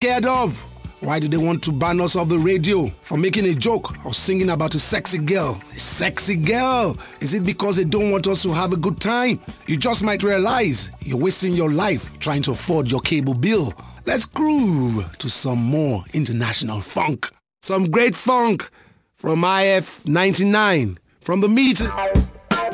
scared of? Why do they want to ban us off the radio for making a joke or singing about a sexy girl? A sexy girl? Is it because they don't want us to have a good time? You just might realize you're wasting your life trying to afford your cable bill. Let's groove to some more international funk. Some great funk from IF 99 from the meter.